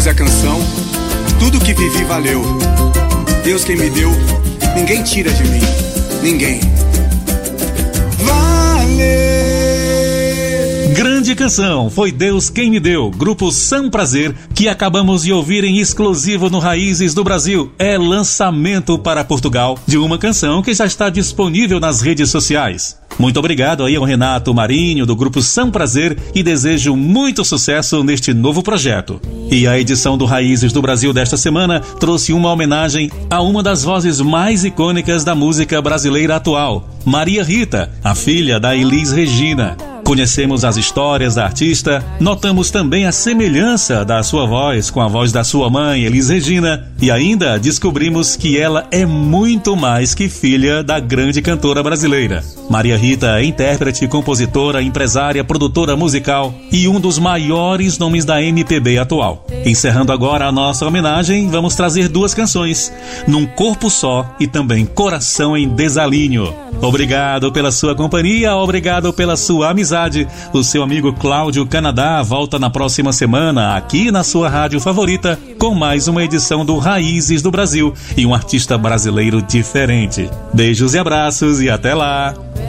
fiz a canção, tudo que vivi valeu. Deus quem me deu, ninguém tira de mim, ninguém. Grande canção, foi Deus quem me deu, grupo Sam Prazer, que acabamos de ouvir em exclusivo no Raízes do Brasil. É lançamento para Portugal de uma canção que já está disponível nas redes sociais. Muito obrigado aí ao Renato Marinho do grupo Sam Prazer e desejo muito sucesso neste novo projeto. E a edição do Raízes do Brasil desta semana trouxe uma homenagem a uma das vozes mais icônicas da música brasileira atual, Maria Rita, a filha da Elis Regina. Conhecemos as histórias da artista, notamos também a semelhança da sua voz com a voz da sua mãe, Elis Regina, e ainda descobrimos que ela é muito mais que filha da grande cantora brasileira. Maria Rita é intérprete, compositora, empresária, produtora musical e um dos maiores nomes da MPB atual. Encerrando agora a nossa homenagem, vamos trazer duas canções, Num Corpo Só e também Coração em Desalinho. Obrigado pela sua companhia, obrigado pela sua amizade. O seu amigo Cláudio Canadá volta na próxima semana aqui na sua rádio favorita com mais uma edição do Raízes do Brasil e um artista brasileiro diferente. Beijos e abraços e até lá!